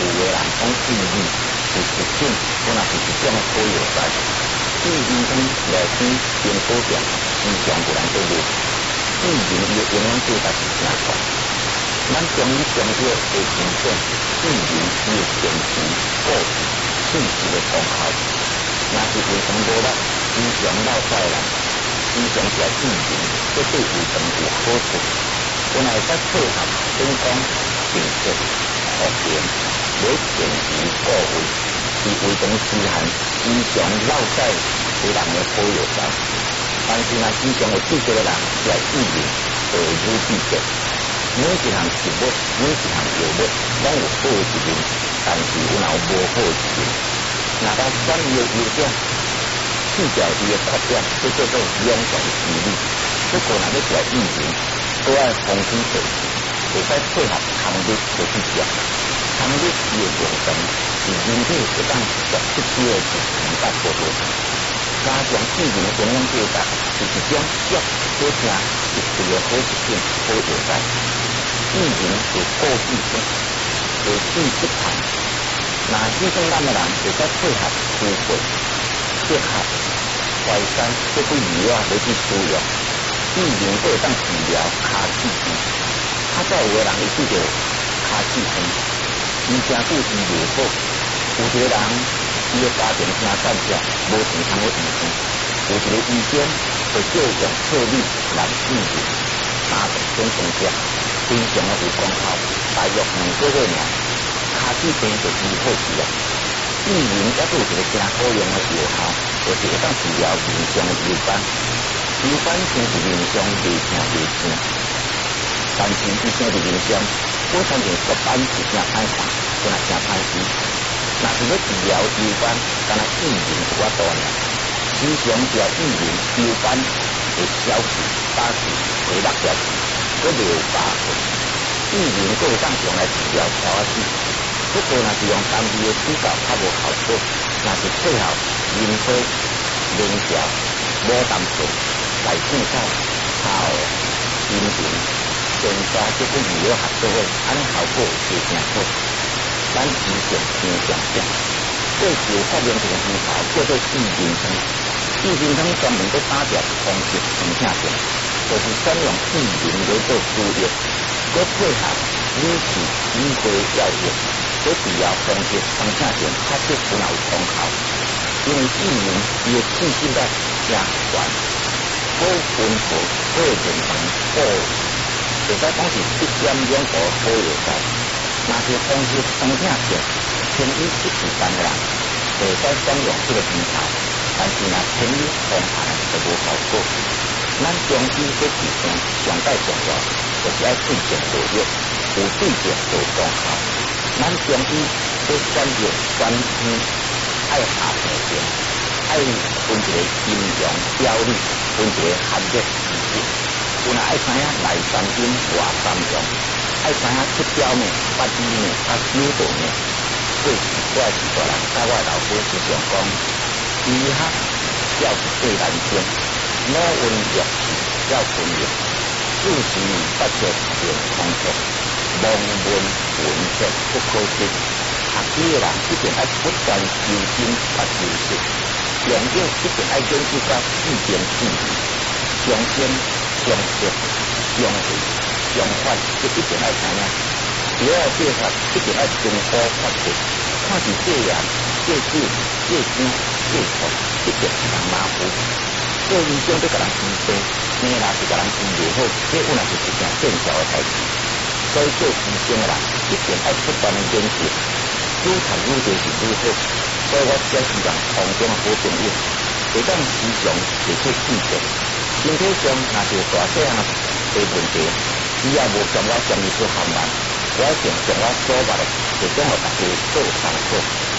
个人讲意义是一种，我若是一种好药材。意义跟内边边保证，时常有人做无。意义伊个营养价值是真悬。咱中医强调会呈现意义伊个前期、后期、顺序个功效。若是胃肠无力、时常落屎人，时常食意义，这对胃肠有好处。原来在配合健康、清洁、复健、每前期部位，是胃肠失衡、时常落屎个人个好药材。但是若时常有气血个人，食意义就会愈必结。每一项食物，每一项药物，拢有好一面，但是有若有无好一面。若到选伊个优点，去掉伊个缺点，这叫做两重治理。不过若要食意义，都爱风水地，会使配合汤力就去食。汤力伊个用程是人体会当摄取这个是200多多。加强意义的营养价值是一种足好听、绝对的好食品、好药材。意义有高智性，有智不谈。那这种咱个人会使配合舒服、适合淮山这款药啊，来去使用。意义会当治疗骹气病，较早有个人会记着骹气病，医生故事药好，有一个人。伊个家庭真惨者，无钱通去医生。有一个医生会借用策略来治疗3种先生者，非常的有功效，大约2个月尔，骹气病就医好去了。意仁也有一个真好用的药效，就是会当治疗面上的油斑。油斑生伫面上未疼未痛，但是伊生伫面上，我相信毒斑是真歹看，真系真歹治。若是要治疗油斑，敢若意仁有法度尔。时常食意仁，油斑会消去、打去、回落掉去，佫袂有疤痕。意仁佫会当用来治疗超子。不过若是用单味的指导较无效果，若是配合银花、明条、牡丹水、来青菜、草、银杏、鲜沙这款药合作伙，安尼效果会真好。咱医生经常讲，过去有发明一个医头叫做益仁汤。益仁汤专门在打掉风湿疼痛症，就是选用益仁来做主药，佮配合理气理花药液，佮治疗风湿疼痛症确实有若有功效。因为益仁伊个气息力真悬，好温和，好健康，好，会使讲是1点2个好药材。若是风湿疼痛症，偏医一时间人，会使选用这个医头，但是若偏医风寒就无效果。咱中医在治病上界重要，就是爱对症下药，有对症就有功效。咱中医在选药选医，爱下病症，爱分一个阴阳调理，分一个寒热时节。有若爱知影内3阴外3阳。爱知影7条呢、8字呢、9道呢。过去我是大人，甲我老婆时常讲，医学要是对人生，脑温热气要分热，自是不着健康症，望闻问切不可得。学医的人一定爱不断修心和修习，用药一定爱研究到治病治理，相先相接相会。相反，就一定爱知影，药的介绍一定爱经过发掘，看是戒盐、戒酒、戒酒、戒醋，一定是人马虎。做医生要甲人治病，硬若是甲人治袂好，这本来就是一件见效的代志。所以做医生的人一定爱不断的研究，愈谈愈多是愈好。所以我只希望当中的好朋友，会当时常提出意见，身体上若是有大细项的问题。只要无将我建议出含慢，我一定将我所捌的，会将互大家做参考。